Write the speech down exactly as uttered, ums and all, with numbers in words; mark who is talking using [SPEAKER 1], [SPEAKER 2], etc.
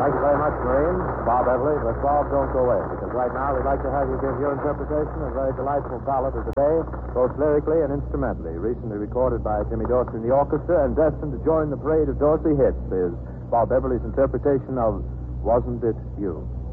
[SPEAKER 1] Thank you very much, Marine. Bob Everly. But, Bob, don't go away, because right now we'd like to have you give your interpretation of a very delightful ballad of the day, both lyrically and instrumentally, recently recorded by Jimmy Dorsey and the orchestra, and destined to join the parade of Dorsey hits is Bob Everly's interpretation of Wasn't It You?